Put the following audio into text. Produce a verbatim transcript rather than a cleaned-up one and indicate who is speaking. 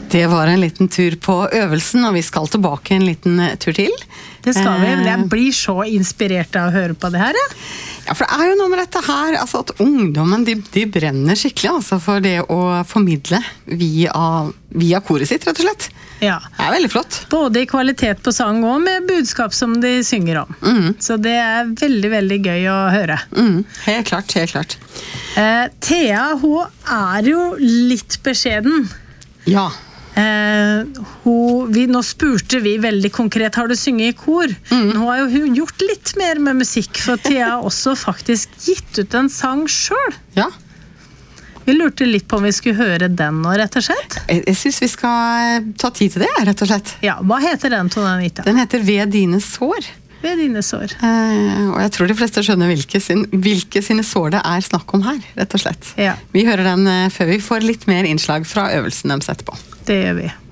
Speaker 1: Det var en liten tur på øvelsen, og vi skal tilbake en liten tur til.
Speaker 2: Det skal vi, men jeg blir så inspirert av å høre på det her, ja.
Speaker 1: Ja, for det er jo noe med dette her, altså at ungdommen, de, de brenner skikkelig altså for det å formidle via, via koret sitt, rett og slett.
Speaker 2: Ja.
Speaker 1: Det er veldig flott.
Speaker 2: Både i kvalitet på sang og med budskap som de synger om.
Speaker 1: Mm.
Speaker 2: Så det er veldig, veldig gøy å høre.
Speaker 1: Mm. Helt klart, helt klart.
Speaker 2: Eh, Thea, hun er jo litt beskjeden.
Speaker 1: Ja.
Speaker 2: Eh, hun, vi, nå spurte vi veldig konkret, har du synget i kor? Mm. Nå har jo hun gjort litt mer med musikk, for Thea har også faktisk gitt ut en sang selv.
Speaker 1: Ja.
Speaker 2: Vi lurte litt på om vi skulle høre den nå, rett og slett.
Speaker 1: Jeg, jeg synes vi skal ta tid til det, rett og slett.
Speaker 2: Ja, hva heter den, Tone Anita?
Speaker 1: Den heter Ved dine sår.
Speaker 2: Ved dine sår.
Speaker 1: Eh, og jeg tror de fleste skjønner hvilke, sin, hvilke sine sår det er snakk om her, rett og slett.
Speaker 2: Ja.
Speaker 1: Vi hører den eh, før vi får litt mer innslag fra øvelsen de setter på.
Speaker 2: Det gjør vi.